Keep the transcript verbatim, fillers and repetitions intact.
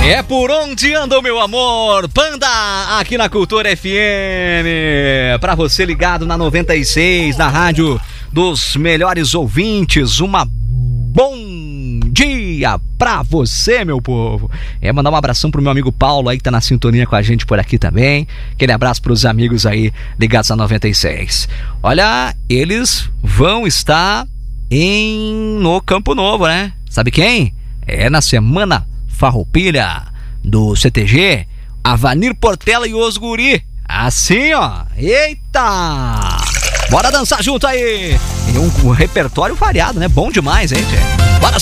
É por onde anda o meu amor, Panda, aqui na Cultura F M. Pra você ligado na noventa e seis, na rádio dos melhores ouvintes, uma bom dia pra você, meu povo. É mandar um abração pro meu amigo Paulo aí que tá na sintonia com a gente por aqui também. Aquele abraço pros amigos aí ligados na noventa e seis. Olha, eles vão estar em no Campo Novo, né? Sabe quem? É na Semana Farroupilha do C T G, Avanir Portela e os guri. Assim, ó. Eita! Bora dançar junto aí. E um, um repertório variado, né? Bom demais, hein, gente? Bora